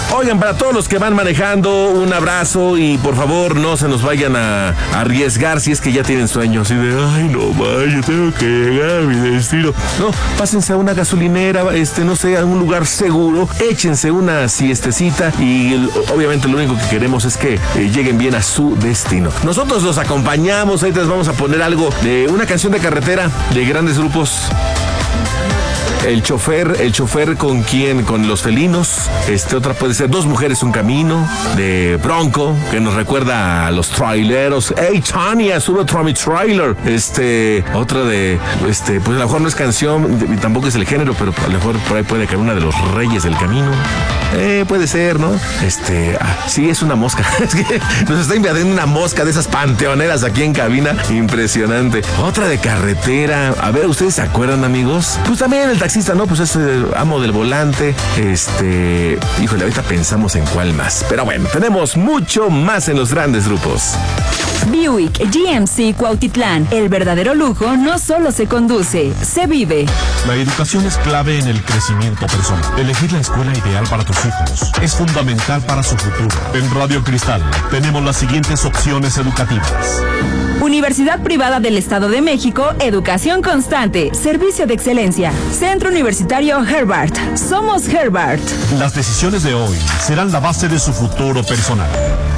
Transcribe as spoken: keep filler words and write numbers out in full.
Oigan, para todos los que van manejando, un abrazo y por favor no se nos vayan a, a arriesgar si es que ya tienen sueño. Así de, ay, no vaya, tengo que llegar a mi destino. No, pásense a una gasolinera, este, no sé, a un lugar seguro, échense una siestecita y el, obviamente lo único que queremos es que eh, lleguen bien a su destino. Nosotros los acompañamos, ahí les vamos a poner algo de una canción de carretera de grandes grupos. El chofer, el chofer con quién, con los felinos. Este, otra puede ser Dos mujeres, un camino, de Bronco, que nos recuerda a los traileros. Hey, Tania, sube a mi trailer. Este, otra de, este, pues a lo mejor no es canción, y tampoco es el género, pero a lo mejor por ahí puede caer una de los Reyes del Camino. Eh, puede ser, ¿no? Este, ah, sí, es una mosca. Es que nos está invadiendo una mosca de esas panteoneras aquí en cabina. Impresionante. Otra de carretera. A ver, ¿ustedes se acuerdan, amigos? Pues también el taxista, ¿no? Pues es el amo del volante. Este, híjole, ahorita pensamos en cuál más. Pero bueno, tenemos mucho más en los grandes grupos. Buick G M C Cuautitlán. El verdadero lujo no solo se conduce, se vive. La educación es clave en el crecimiento personal. Elegir la escuela ideal para tus hijos es fundamental para su futuro. En Radio Cristal tenemos las siguientes opciones educativas. Universidad Privada del Estado de México, educación constante, servicio de excelencia. Centro Universitario Herbart. Somos Herbart. Las decisiones de hoy serán la base de su futuro personal.